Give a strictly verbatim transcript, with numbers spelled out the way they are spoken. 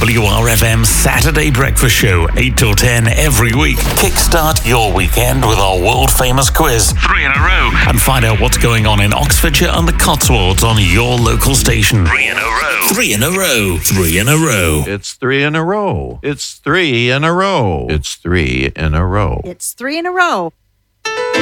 W R F M Saturday Breakfast Show, eight till ten every week. Kickstart your weekend with our world-famous quiz, three in a row, and find out what's going on in Oxfordshire and the Cotswolds on your local station. Three in a row. Three in a row. Three in a row. It's three in a row. It's three in a row. It's three in a row. It's three in a row.